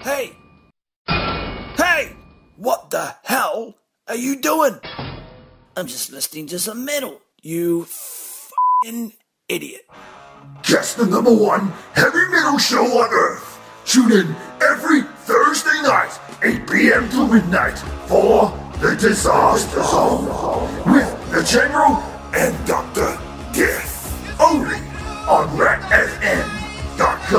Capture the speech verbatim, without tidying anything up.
Hey! Hey! What the hell are you doing? I'm just listening to some metal, you f***ing idiot. Just the number one heavy metal show on Earth. Tune in every Thursday night, eight p.m. to midnight, for The Disaster Zone with the General